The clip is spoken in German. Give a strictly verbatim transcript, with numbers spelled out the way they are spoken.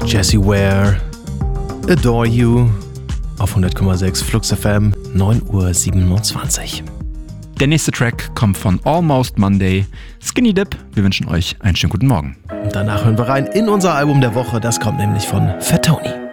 Jessie Ware, Adore You auf hundert Komma sechs Flux F M, neun Uhr siebenundzwanzig. Der nächste Track kommt von Almost Monday, Skinny Dip. Wir wünschen euch einen schönen guten Morgen. Und danach hören wir rein in unser Album der Woche. Das kommt nämlich von Fat Tony.